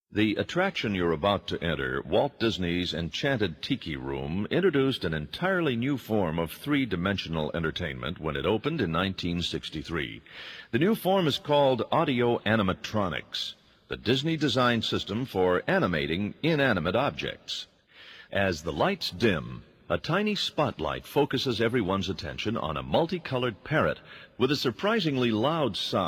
The attraction you're about to enter, Walt Disney's Enchanted Tiki Room, introduced an entirely new form of three-dimensional entertainment when it opened in 1963. The new form is called audio animatronics, the Disney design system for animating inanimate objects. As the lights dim, a tiny spotlight focuses everyone's attention on a multicolored parrot with a surprisingly loud sound.